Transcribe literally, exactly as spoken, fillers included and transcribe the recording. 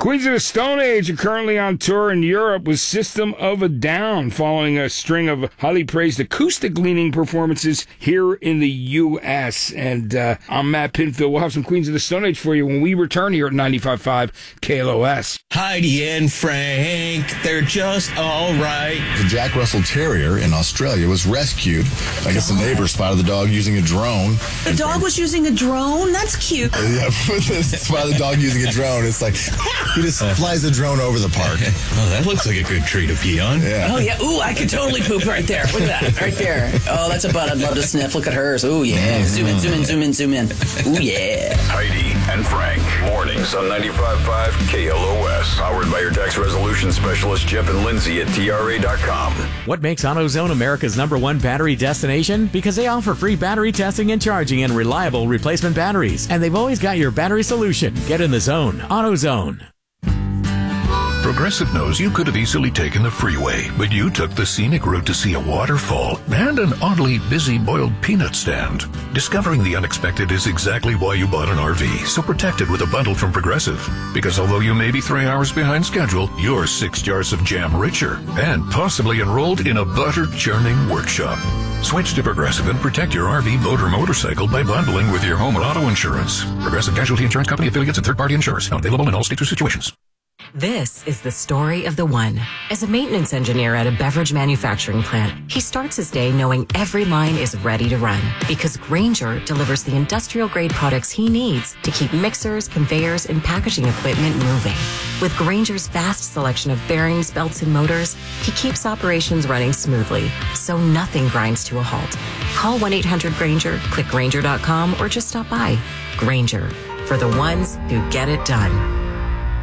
Queens of the Stone Age are currently on tour in Europe with System of a Down, following a string of highly praised acoustic-leaning performances here in the U S. And uh, I'm Matt Pinfield. We'll have some Queens of the Stone Age for you when we return here at ninety-five point five K L O S. Heidi and Frank, they're just all right. The Jack Russell Terrier in Australia was rescued. I guess the neighbor spotted the dog using a drone. The dog was using a drone? That's cute. Yeah, spotted the dog using a drone. It's like, he just flies the drone over the park. Oh, that looks like a good tree to pee on. Yeah. Oh, yeah. Ooh, I could totally poop right there. Look at that. Right there. Oh, that's a butt I'd love to sniff. Look at hers. Ooh, yeah. Zoom in, zoom in, zoom in, zoom in. Ooh, yeah. Heidi and Frank. Mornings on ninety-five point five K L O S. Powered by your tax resolution specialist, Jeff and Lindsay at T R A dot com. What makes AutoZone America's number one battery destination? Because they offer free battery testing and charging and reliable replacement batteries. And they've always got your battery solution. Get in the zone. AutoZone. Progressive knows you could have easily taken the freeway, but you took the scenic route to see a waterfall and an oddly busy boiled peanut stand. Discovering the unexpected is exactly why you bought an R V, so protect it with a bundle from Progressive. Because although you may be three hours behind schedule, you're six jars of jam richer and possibly enrolled in a butter churning workshop. Switch to Progressive and protect your R V, boat, or motorcycle by bundling with your home and auto insurance. Progressive Casualty Insurance Company, affiliates, and third-party insurers. Not available in all states or situations. This is the story of the one. As a maintenance engineer at a beverage manufacturing plant, he starts his day knowing every line is ready to run because Grainger delivers the industrial-grade products he needs to keep mixers, conveyors, and packaging equipment moving. With Grainger's vast selection of bearings, belts, and motors, he keeps operations running smoothly, so nothing grinds to a halt. Call one eight hundred Grainger, click Grainger dot com, or just stop by. Grainger, for the ones who get it done.